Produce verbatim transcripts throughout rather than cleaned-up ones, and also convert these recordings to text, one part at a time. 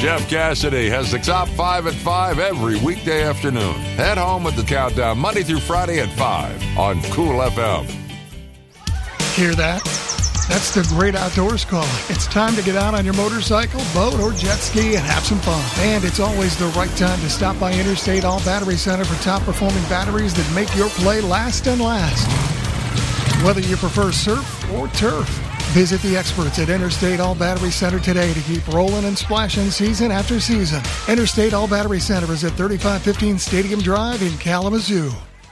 Jeff Cassidy has the top five at five every weekday afternoon. Head home with the countdown Monday through Friday at five on Cool F M. Hear that? That's the Great Outdoors calling. It's time to get out on your motorcycle, boat, or jet ski and have some fun. And it's always the right time to stop by Interstate All Battery Center for top-performing batteries that make your play last and last. Whether you prefer surf or turf, visit the experts at Interstate All Battery Center today to keep rolling and splashing season after season. Interstate All Battery Center is at thirty-five fifteen Stadium Drive in Kalamazoo.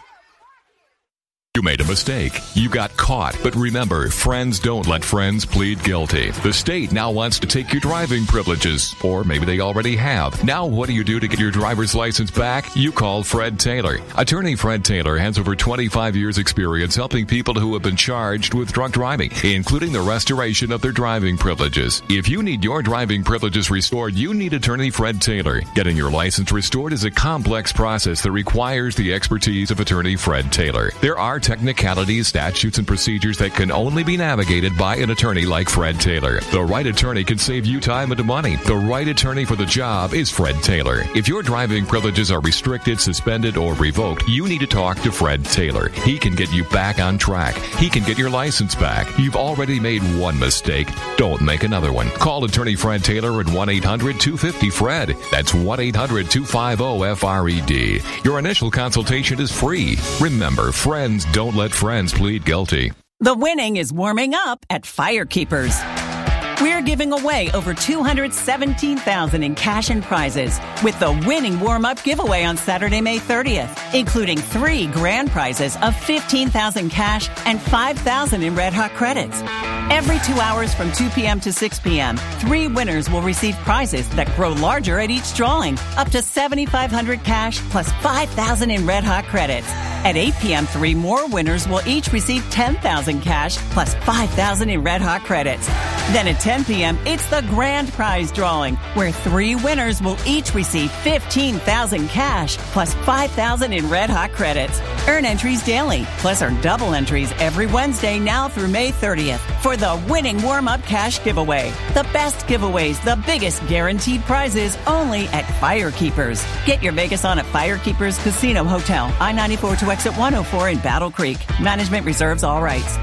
You made a mistake. You got caught. But remember, friends don't let friends plead guilty. The state now wants to take your driving privileges. Or maybe they already have. Now what do you do to get your driver's license back? You call Fred Taylor. Attorney Fred Taylor has over twenty-five years experience helping people who have been charged with drunk driving, including the restoration of their driving privileges. If you need your driving privileges restored, you need attorney Fred Taylor. Getting your license restored is a complex process that requires the expertise of attorney Fred Taylor. There are technicalities, statutes, and procedures that can only be navigated by an attorney like Fred Taylor. The right attorney can save you time and money. The right attorney for the job is Fred Taylor. If your driving privileges are restricted, suspended, or revoked, you need to talk to Fred Taylor. He can get you back on track. He can get your license back. You've already made one mistake. Don't make another one. Call attorney Fred Taylor at one eight hundred two five zero Fred. That's one eight hundred two five zero F R E D. Your initial consultation is free. Remember, friends don't let friends plead guilty. The winning is warming up at Firekeepers. We're giving away over two hundred seventeen thousand dollars in cash and prizes with the winning warm-up giveaway on Saturday, May thirtieth, including three grand prizes of fifteen thousand dollars cash and five thousand dollars in Red Hot credits. Every two hours from two p.m. to six p.m., three winners will receive prizes that grow larger at each drawing, up to seven thousand five hundred dollars cash plus five thousand dollars in Red Hot credits. At eight p.m., three more winners will each receive ten thousand dollars cash plus five thousand dollars in Red Hot credits. Then at ten p.m., it's the grand prize drawing, where three winners will each receive fifteen thousand dollars cash plus five thousand dollars in Red Hot credits. Earn entries daily, plus earn double entries every Wednesday now through May thirtieth for the winning warm-up cash giveaway. The best giveaways, the biggest guaranteed prizes, only at Firekeepers. Get your Vegas on at Firekeepers Casino Hotel, I ninety-four to exit one oh four in Battle Creek. Management reserves all rights.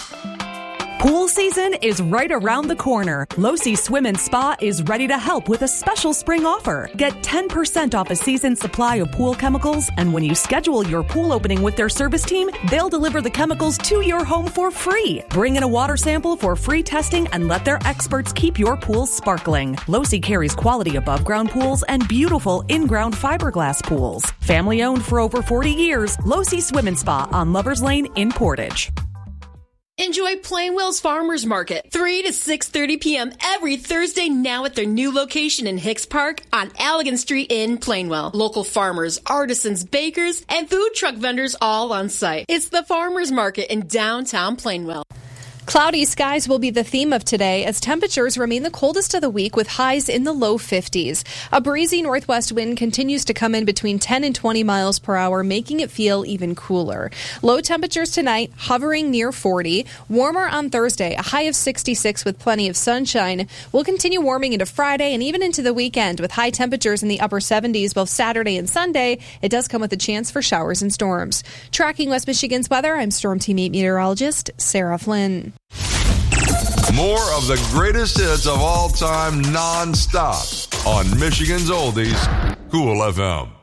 Pool season is right around the corner. Losi Swim and Spa is ready to help with a special spring offer. Get ten percent off a season's supply of pool chemicals, and when you schedule your pool opening with their service team, they'll deliver the chemicals to your home for free. Bring in a water sample for free testing and let their experts keep your pool sparkling. Losi carries quality above-ground pools and beautiful in-ground fiberglass pools. Family owned for over forty years, Losi Swim and Spa on Lovers Lane in Portage. Enjoy Plainwell's Farmers Market, three to six thirty p.m. every Thursday now at their new location in Hicks Park on Allegan Street in Plainwell. Local farmers, artisans, bakers, and food truck vendors all on site. It's the Farmers Market in downtown Plainwell. Cloudy skies will be the theme of today as temperatures remain the coldest of the week with highs in the low fifties. A breezy northwest wind continues to come in between ten and twenty miles per hour, making it feel even cooler. Low temperatures tonight hovering near forty. Warmer on Thursday, a high of sixty-six with plenty of sunshine. We'll continue warming into Friday and even into the weekend with high temperatures in the upper seventies both Saturday and Sunday. It does come with a chance for showers and storms. Tracking West Michigan's weather, I'm Storm Team eight meteorologist Sarah Flynn. More of the greatest hits of all time non-stop on Michigan's Oldies, Cool F M.